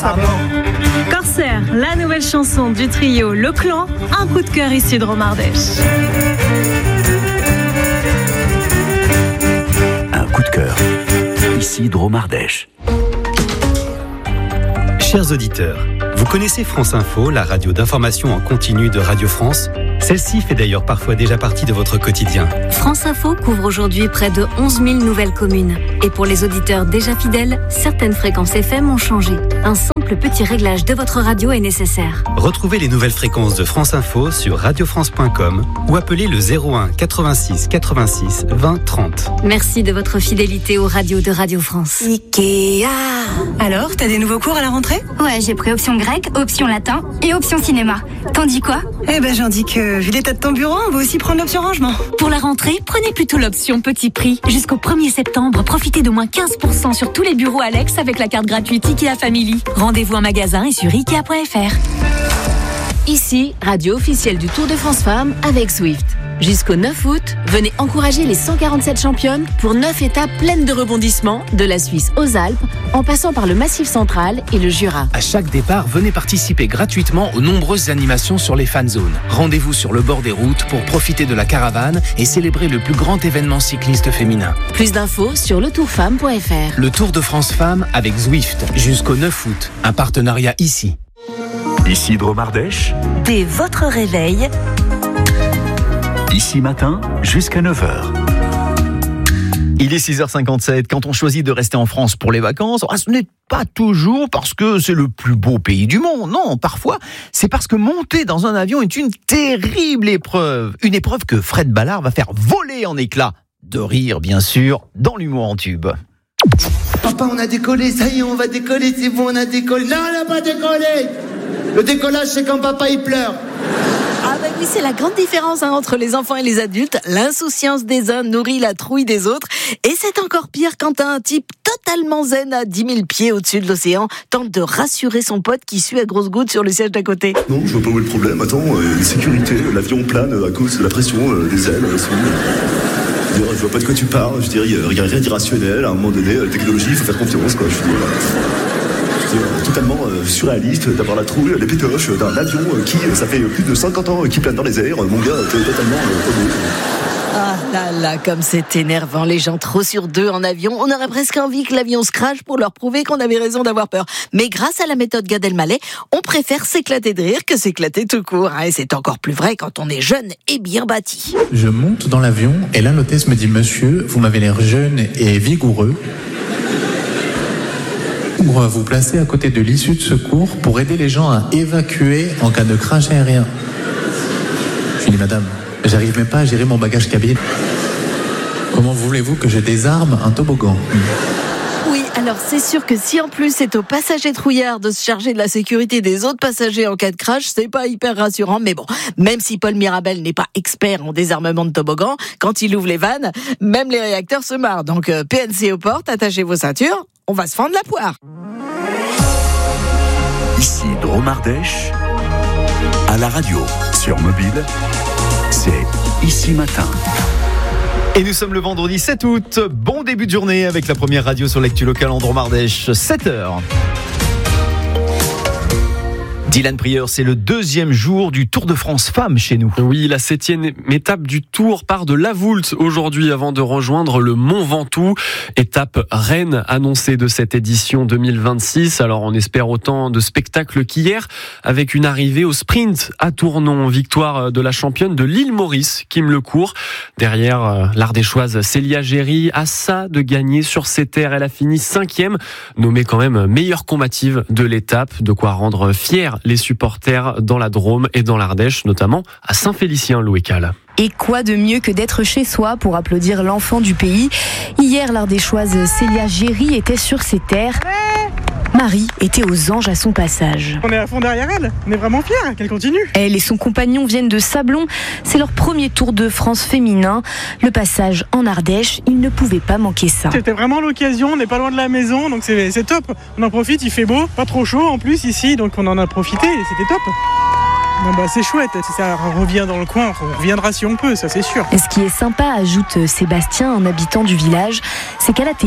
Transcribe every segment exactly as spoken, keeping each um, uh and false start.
Pardon. Corsair, la nouvelle chanson du trio Le Clan, un coup de cœur ici de Romardèche. Un coup de cœur ici de Romardèche. Chers auditeurs, vous connaissez France Info, la radio d'information en continu de Radio France? Celle-ci fait d'ailleurs parfois déjà partie de votre quotidien. France Info couvre aujourd'hui près de onze mille nouvelles communes. Et pour les auditeurs déjà fidèles, certaines fréquences F M ont changé. Un simple petit réglage de votre radio est nécessaire. Retrouvez les nouvelles fréquences de France Info sur radio france point com ou appelez le zéro un quatre-vingt-six quatre-vingt-six vingt trente. Merci de votre fidélité aux radios de Radio France. Ikea. Alors, t'as des nouveaux cours à la rentrée? Ouais, j'ai pris option grec, option latin et option cinéma. T'en dis quoi? Eh ben, j'en dis que, vu l'état de ton bureau, on va aussi prendre l'option rangement. Pour la rentrée, prenez plutôt l'option petit prix. Jusqu'au premier septembre, profitez d'au moins quinze pour cent sur tous les bureaux Alex avec la carte gratuite Ikea Family. Rendez-vous en magasin et sur ikea point f r. Ici, radio officielle du Tour de France Femmes avec Zwift. Jusqu'au neuf août, venez encourager les cent quarante-sept championnes pour neuf étapes pleines de rebondissements, de la Suisse aux Alpes, en passant par le Massif central et le Jura. À chaque départ, venez participer gratuitement aux nombreuses animations sur les fan zones. Rendez-vous sur le bord des routes pour profiter de la caravane et célébrer le plus grand événement cycliste féminin. Plus d'infos sur le tour femme point f r. Le Tour de France Femmes avec Zwift, jusqu'au neuf août. Un partenariat ici. Ici de Romardèche. Dès votre réveil. Ici matin, jusqu'à neuf heures. Il est six heures cinquante-sept. Quand on choisit de rester en France pour les vacances, ce n'est pas toujours parce que c'est le plus beau pays du monde. Non, parfois, c'est parce que monter dans un avion est une terrible épreuve. Une épreuve que Fred Ballard va faire voler en éclats. De rire, bien sûr, dans l'humour en tube. Papa, on a décollé, ça y est, on va décoller, c'est bon, on a décollé. Non, on n'a pas décollé. Le décollage, c'est quand papa, il pleure. Ah bah oui, c'est la grande différence hein, entre les enfants et les adultes. L'insouciance des uns nourrit la trouille des autres. Et c'est encore pire quand un type totalement zen à dix mille pieds au-dessus de l'océan tente de rassurer son pote qui sue à grosses gouttes sur le siège d'à côté. Non, je vois pas où est le problème. Attends, euh, sécurité, l'avion plane à cause de la pression euh, des ailes. Euh, je, veux dire, je vois pas de quoi tu parles. Je veux dire, il n'y a rien d'irrationnel. À un moment donné, la technologie, il faut faire confiance, quoi. Je veux dire, c'est totalement euh, surréaliste d'avoir la trouille, les pétoches d'un avion euh, qui, euh, ça fait plus de cinquante ans euh, qui plane dans les airs. Mon gars, t'es totalement euh, Ah là là, comme c'est énervant, les gens trop sur deux en avion. On aurait presque envie que l'avion se crache pour leur prouver qu'on avait raison d'avoir peur. Mais grâce à la méthode Gad Elmaleh, on préfère s'éclater de rire que s'éclater tout court. Hein. Et c'est encore plus vrai quand on est jeune et bien bâti. Je monte dans l'avion et là l'hôtesse me dit « Monsieur, vous m'avez l'air jeune et vigoureux. On va vous placer à côté de l'issue de secours pour aider les gens à évacuer en cas de crash aérien. » Je lui dis « Madame, j'arrive même pas à gérer mon bagage cabine. Comment voulez-vous que je désarme un toboggan ?» Oui, alors c'est sûr que si en plus c'est aux passagers trouillards de se charger de la sécurité des autres passagers en cas de crash, c'est pas hyper rassurant. Mais bon, même si Paul Mirabel n'est pas expert en désarmement de toboggan, quand il ouvre les vannes, même les réacteurs se marrent. Donc euh, P N C aux portes, attachez vos ceintures, on va se fendre la poire. Ici de Romardèche, à la radio, sur mobile, c'est Ici Matin. Et nous sommes le vendredi sept août. Bon début de journée avec la première radio sur l'actu locale en Romardèche, sept heures. Dylan Prieur, c'est le deuxième jour du Tour de France Femmes chez nous. Oui, la septième étape du Tour part de La Voulte aujourd'hui avant de rejoindre le Mont Ventoux. Étape reine annoncée de cette édition deux mille vingt-six. Alors on espère autant de spectacles qu'hier avec une arrivée au sprint à Tournon. Victoire de la championne de l'île Maurice, Kim Lecourt. Derrière, l'Ardéchoise Célia Géry a ça de gagner sur ses terres. Elle a fini cinquième, nommée quand même meilleure combative de l'étape. De quoi rendre fière les supporters dans la Drôme et dans l'Ardèche, notamment à Saint-Félicien, Louis Cal. Et quoi de mieux que d'être chez soi pour applaudir l'enfant du pays. Hier, l'Ardéchoise Célia Géry était sur ses terres. Marie était aux anges à son passage. On est à fond derrière elle, on est vraiment fiers qu'elle continue. Elle et son compagnon viennent de Sablon, c'est leur premier Tour de France féminin. Le passage en Ardèche, ils ne pouvaient pas manquer ça. C'était vraiment l'occasion, on n'est pas loin de la maison, donc c'est, c'est top. On en profite, il fait beau, pas trop chaud en plus ici, donc on en a profité et c'était top. Bon bah c'est chouette, si ça revient dans le coin, on reviendra si on peut, ça c'est sûr. Et ce qui est sympa, ajoute Sébastien, un habitant du village, c'est qu'à la télé,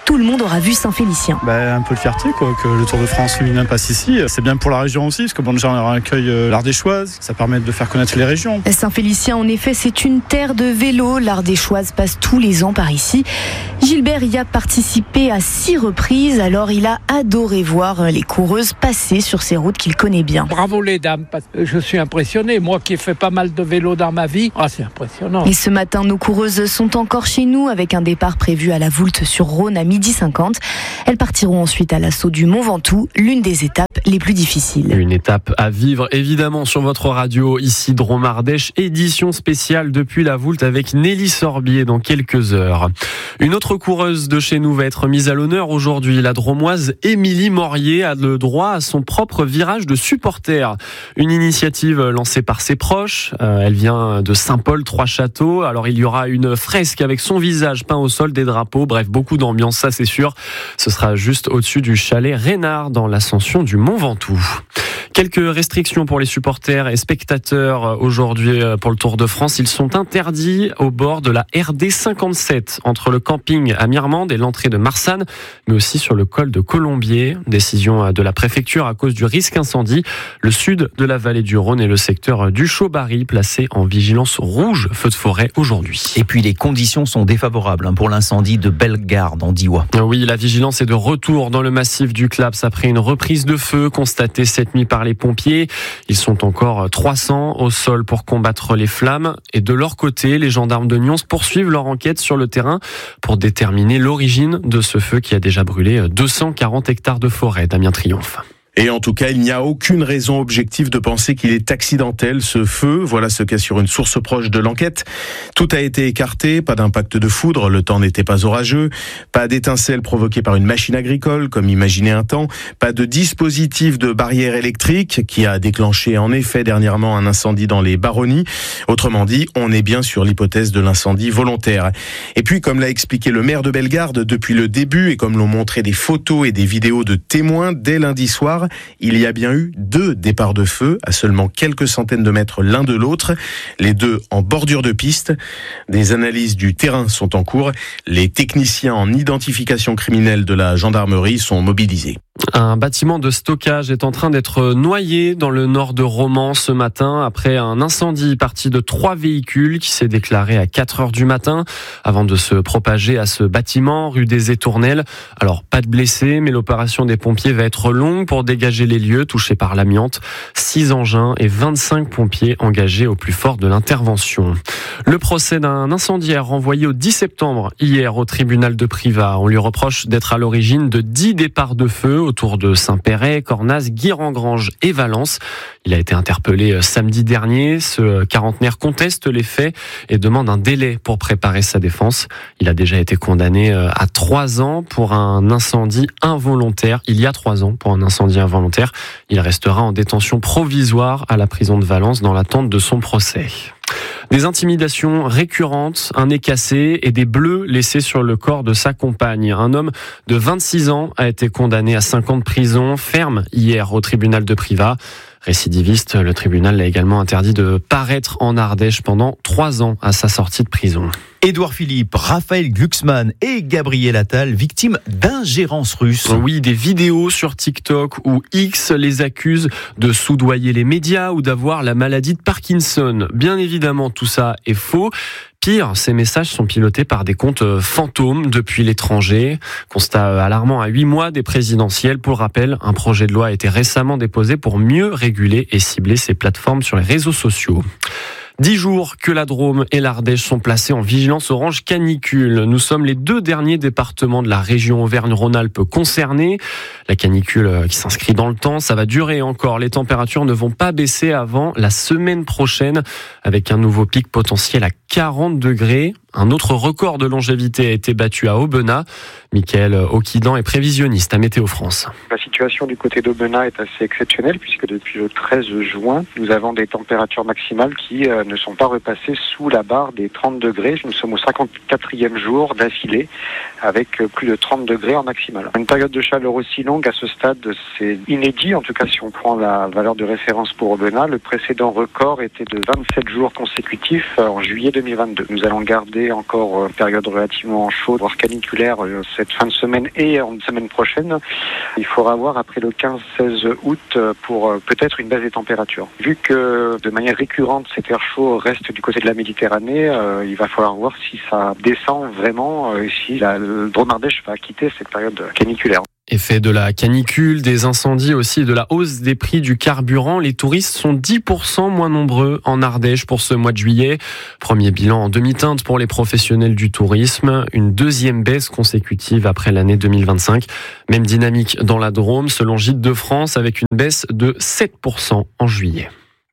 tout le monde aura vu Saint-Félicien. Bah, un peu de fierté quoi, que le Tour de France féminin passe ici. C'est bien pour la région aussi, parce que bon, déjà on accueille euh, l'Ardéchoise, ça permet de faire connaître les régions. Saint-Félicien, en effet, c'est une terre de vélo. L'Ardéchoise passe tous les ans par ici. Gilbert y a participé à six reprises, alors il a adoré voir les coureuses passer sur ces routes qu'il connaît bien. Bravo les dames, parce que je suis impressionné. Moi qui ai fait pas mal de vélo dans ma vie, ah, c'est impressionnant. Et ce matin, nos coureuses sont encore chez nous avec un départ prévu à la Voulte-sur-Rhône à midi cinquante. Elles partiront ensuite à l'assaut du Mont Ventoux, l'une des étapes les plus difficiles. Une étape à vivre évidemment sur votre radio, ici Drôme-Ardèche, édition spéciale depuis la Voulte avec Nelly Sorbier dans quelques heures. Une autre coureuse de chez nous va être mise à l'honneur aujourd'hui. La Dromoise Émilie Morier a le droit à son propre virage de supporter. Une initiative lancée par ses proches. Euh, elle vient de Saint-Paul-Trois-Châteaux. Alors il y aura une fresque avec son visage peint au sol, des drapeaux. Bref, beaucoup d'ambiance, ça c'est sûr. Ce sera juste au-dessus du chalet Reynard dans l'ascension du Mont Ventoux. Quelques restrictions pour les supporters et spectateurs aujourd'hui pour le Tour de France. Ils sont interdits au bord de la R D cinquante-sept entre le camping à Mirmande et l'entrée de Marsanne, mais aussi sur le col de Colombier. Décision de la préfecture à cause du risque incendie. Le sud de la vallée du Rhône et le secteur du Chaubarry placé en vigilance rouge feu de forêt aujourd'hui. Et puis les conditions sont défavorables pour l'incendie de Bellegarde en Diois. Oui, la vigilance est de retour dans le massif du Claps après une reprise de feu constatée cette nuit par les pompiers. Ils sont encore trois cents au sol pour combattre les flammes. Et de leur côté, les gendarmes de Nyons poursuivent leur enquête sur le terrain pour déterminer l'origine de ce feu qui a déjà brûlé deux cent quarante hectares de forêt. Damien Triomphe. Et en tout cas, il n'y a aucune raison objective de penser qu'il est accidentel, ce feu. Voilà ce qu'assure une source proche de l'enquête. Tout a été écarté, pas d'impact de foudre, le temps n'était pas orageux, pas d'étincelles provoquées par une machine agricole, comme imaginé un temps, pas de dispositif de barrière électrique, qui a déclenché en effet dernièrement un incendie dans les Baronnies. Autrement dit, on est bien sur l'hypothèse de l'incendie volontaire. Et puis, comme l'a expliqué le maire de Bellegarde depuis le début, et comme l'ont montré des photos et des vidéos de témoins dès lundi soir, il y a bien eu deux départs de feu à seulement quelques centaines de mètres l'un de l'autre, les deux en bordure de piste. Des analyses du terrain sont en cours. Les techniciens en identification criminelle de la gendarmerie sont mobilisés. Un bâtiment de stockage est en train d'être noyé dans le nord de Romans ce matin après un incendie parti de trois véhicules qui s'est déclaré à quatre heures du matin avant de se propager à ce bâtiment rue des Étournelles. Alors pas de blessés, mais l'opération des pompiers va être longue pour dégager les lieux touchés par l'amiante. Six engins et vingt-cinq pompiers engagés au plus fort de l'intervention. Le procès d'un incendiaire renvoyé au dix septembre hier au tribunal de Privas. On lui reproche d'être à l'origine de dix départs de feu autour de Saint-Péret, Cornas, Guirengrange et Valence. Il a été interpellé samedi dernier. Ce quarantenaire conteste les faits et demande un délai pour préparer sa défense. Il a déjà été condamné à trois ans pour un incendie involontaire. Il y a trois ans pour un incendie involontaire. Il restera en détention provisoire à la prison de Valence dans l'attente de son procès. Des intimidations récurrentes, un nez cassé et des bleus laissés sur le corps de sa compagne. Un homme de vingt-six ans a été condamné à cinq ans de prison ferme hier au tribunal de Privas. Récidiviste, le tribunal l'a également interdit de paraître en Ardèche pendant trois ans à sa sortie de prison. Édouard Philippe, Raphaël Glucksmann et Gabriel Attal, victimes d'ingérence russe. Oui, des vidéos sur TikTok où X les accuse de soudoyer les médias ou d'avoir la maladie de Parkinson. Bien évidemment, tout ça est faux. Pire, ces messages sont pilotés par des comptes fantômes depuis l'étranger. Constat alarmant à huit mois des présidentielles. Pour le rappel, un projet de loi a été récemment déposé pour mieux réguler et cibler ces plateformes sur les réseaux sociaux. Dix jours que la Drôme et l'Ardèche sont placés en vigilance orange canicule. Nous sommes les deux derniers départements de la région Auvergne-Rhône-Alpes concernés. La canicule qui s'inscrit dans le temps, ça va durer encore. Les températures ne vont pas baisser avant la semaine prochaine avec un nouveau pic potentiel à quarante degrés. Un autre record de longévité a été battu à Aubenas. Michael Oquidan est prévisionniste à Météo France. La situation du côté d'Aubenas est assez exceptionnelle puisque depuis le treize juin, nous avons des températures maximales qui euh, ne sont pas repassées sous la barre des trente degrés. Nous sommes au cinquante-quatrième jour d'affilée avec plus de trente degrés en maximal. Une période de chaleur aussi longue à ce stade, c'est inédit. En tout cas, si on prend la valeur de référence pour Aubenas, le précédent record était de vingt-sept jours consécutifs en juillet deux mille vingt-deux. Nous allons garder annoncer encore une période relativement chaude, voire caniculaire cette fin de semaine et en semaine prochaine. Il faudra voir après le quinze seize août pour peut-être une baisse des températures. Vu que de manière récurrente cet air chaud reste du côté de la Méditerranée, euh, il va falloir voir si ça descend vraiment, euh, si la, le Drôme Ardèche va quitter cette période caniculaire. Effet de la canicule, des incendies aussi et de la hausse des prix du carburant. Les touristes sont dix pour cent moins nombreux en Ardèche pour ce mois de juillet. Premier bilan en demi-teinte pour les professionnels du tourisme. Une deuxième baisse consécutive après l'année deux mille vingt-cinq. Même dynamique dans la Drôme, selon Gîtes de France, avec une baisse de sept pour cent en juillet.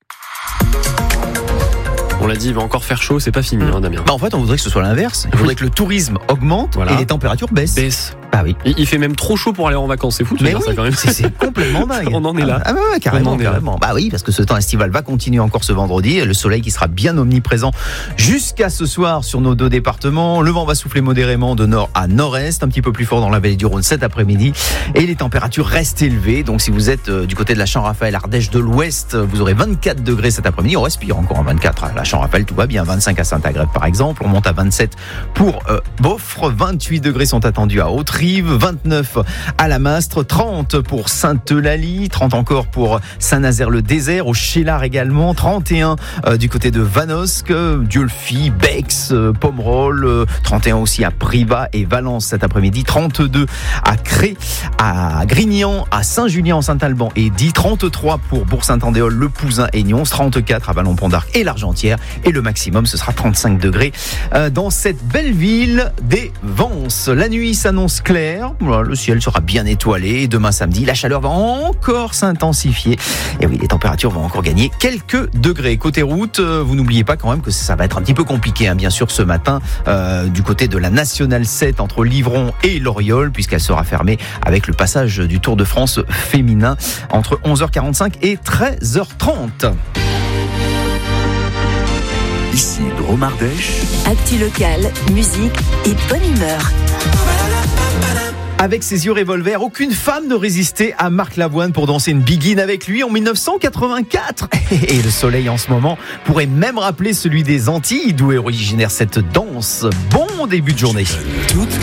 On l'a dit, il va encore faire chaud, c'est pas fini, hein, Damien. Bah en fait, on voudrait que ce soit l'inverse. Il faudrait que le tourisme augmente voilà. et les températures baissent. Baisse. Ah oui. Il fait même trop chaud pour aller en vacances, c'est fou de Mais dire oui, ça quand même. C'est, c'est complètement dingue. On en est là. Ah, ah ouais, carrément, carrément. Bah oui, parce que ce temps estival va continuer encore ce vendredi. Le soleil qui sera bien omniprésent jusqu'à ce soir sur nos deux départements. Le vent va souffler modérément de nord à nord-est, un petit peu plus fort dans la vallée du Rhône cet après-midi. Et les températures restent élevées. Donc si vous êtes du côté de la Champ-Raphaël, Ardèche de l'Ouest, vous aurez vingt-quatre degrés cet après-midi. On respire encore en vingt-quatre. À la Champ-Raphaël, tout va bien. vingt-cinq à Saint-Agrève par exemple. On monte à vingt-sept pour euh, Beaufre. vingt-huit degrés sont attendus à Haute-Rive. vingt-neuf à la Mastre, trente pour Sainte-Eulalie, trente encore pour Saint-Nazaire-le-Désert, au Chélar également, trente et un euh, du côté de Vanosque, Diolfi, Bex, euh, Pomerol, euh, trente et un aussi à Privas et Valence cet après-midi, trente-deux à Cré, à Grignan, à Saint-Julien en Saint-Alban et dix, trente-trois pour Bourg-Saint-Andéol, Le Pouzin et Nyons, trente-quatre à Vallon-Pont d'Arc et l'Argentière et le maximum ce sera trente-cinq degrés euh, dans cette belle ville des Vences. La nuit s'annonce claire, le ciel sera bien étoilé. Demain samedi, la chaleur va encore s'intensifier. Et oui, les températures vont encore gagner quelques degrés. Côté route, vous n'oubliez pas quand même que ça va être un petit peu compliqué, hein, bien sûr, ce matin, euh, du côté de la Nationale sept entre Livron et Loriol, puisqu'elle sera fermée avec le passage du Tour de France féminin entre onze heures quarante-cinq et treize heures trente. Ici, Drôme Ardèche. Actu locale, musique et bonne humeur. Avec ses yeux revolver, aucune femme ne résistait à Marc Lavoine pour danser une biguine avec lui en dix-neuf cent quatre-vingt-quatre. Et le soleil en ce moment pourrait même rappeler celui des Antilles, d'où est originaire cette danse. Bon début de journée. Toute